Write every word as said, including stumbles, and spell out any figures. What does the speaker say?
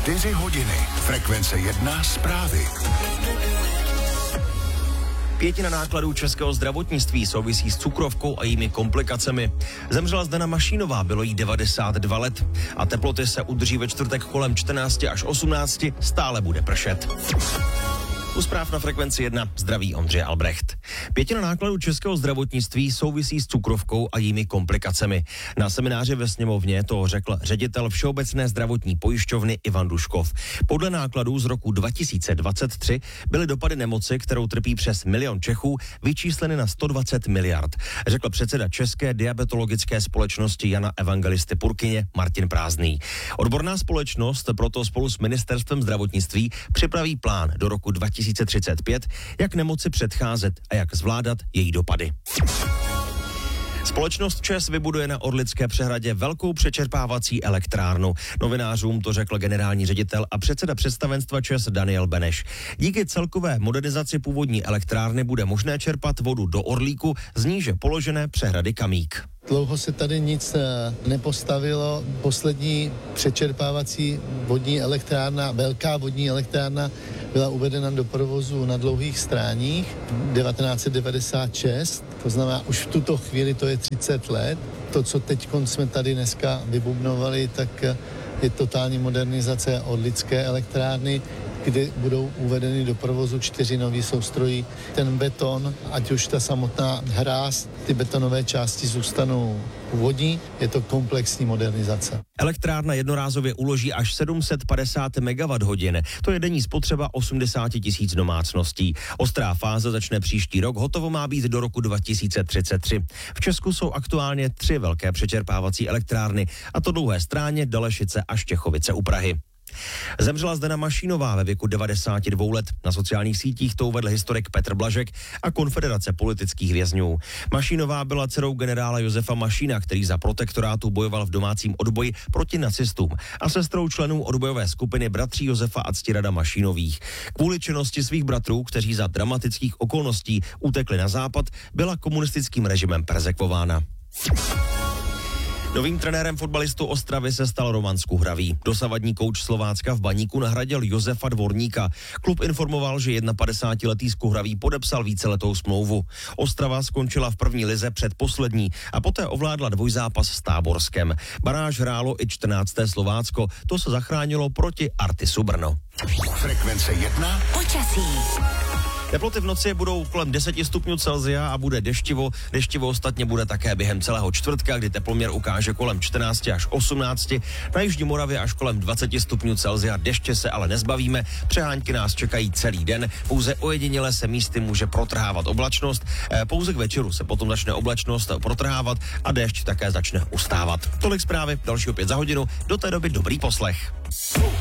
Čtyři hodiny. Frekvence jedna zprávy. Pětina nákladů českého zdravotnictví souvisí s cukrovkou a jejími komplikacemi. Zemřela Zdena Mašínová, bylo jí devadesát dva let a teploty se udrží ve čtvrtek kolem čtrnáct až osmnáct, stále bude pršet. U zpráv na Frekvenci jedna zdraví Ondřej Albrecht. Pětina nákladů českého zdravotnictví souvisí s cukrovkou a jejími komplikacemi. Na semináři ve sněmovně to řekl ředitel Všeobecné zdravotní pojišťovny Ivan Duškov. Podle nákladů z roku dva tisíce dvacet tři byly dopady nemoci, kterou trpí přes milion Čechů, vyčísleny na sto dvacet miliard, řekl předseda České diabetologické společnosti Jana Evangelisty Purkyně Martin Prázdný. Odborná společnost proto spolu s ministerstvem zdravotnictví připraví plán do roku dva tisíce třicet pět, jak nemoci předcházet a jak zvládat její dopady. Společnost ČEZ vybuduje na Orlické přehradě velkou přečerpávací elektrárnu. Novinářům to řekl generální ředitel a předseda představenstva ČEZ Daniel Beneš. Díky celkové modernizaci původní elektrárny bude možné čerpat vodu do Orlíku z níže položené přehrady Kamík. Dlouho se tady nic nepostavilo. Poslední přečerpávací vodní elektrárna, velká vodní elektrárna, byla uvedena do provozu na Dlouhých Stráních devatenáct set devadesát šest. To znamená, už v tuto chvíli to je třicet let. To, co teď jsme tady dneska vybubnovali, tak je totální modernizace Orlické elektrárny, kde budou uvedeny do provozu čtyři nový soustrojí. Ten beton, ať už ta samotná hráz, ty betonové části zůstanou původní, je to komplexní modernizace. Elektrárna jednorázově uloží až sedm set padesát megawatthodin. To je denní spotřeba osmdesát tisíc domácností. Ostrá fáze začne příští rok, hotovo má být do roku dva tisíce třicet tři. V Česku jsou aktuálně tři velké přečerpávací elektrárny, a to Dlouhé Stráně, Dalešice a Štěchovice u Prahy. Zemřela Zdena Mašínová ve věku devadesát dva let. Na sociálních sítích to uvedl historik Petr Blažek a Konfederace politických vězňů. Mašínová byla dcerou generála Josefa Mašína, který za protektorátu bojoval v domácím odboji proti nacistům, a sestrou členů odbojové skupiny bratří Josefa a Ctirada Mašínových. Kvůli činnosti svých bratrů, kteří za dramatických okolností utekli na západ, byla komunistickým režimem perzekvována. Novým trenérem fotbalistu Ostravy se stal Roman Skuhravý. Dosavadní kouč Slovácka v Baníku nahradil Josefa Dvorníka. Klub informoval, že padesátidvouletý Skuhravý podepsal víceletou smlouvu. Ostrava skončila v první lize předposlední a poté ovládla dvojzápas s Táborskem. Baráž hrálo i čtrnácté Slovácko. To se zachránilo proti Artisu Brno. Frekvence jedna. Počasí. Teploty v noci budou kolem deset stupňů Celsia a bude deštivo. Deštivo ostatně bude také během celého čtvrtka, kdy teploměr ukáže kolem čtrnáct až osmnáct. Na jižní Moravě až kolem dvacet stupňů Celsia. Deště se ale nezbavíme. Přehánky nás čekají celý den. Pouze ojediněle se místy může protrhávat oblačnost. Pouze k večeru se potom začne oblačnost protrhávat a déšť také začne ustávat. Tolik zprávy, další opět za hodinu. Do té doby dobrý poslech.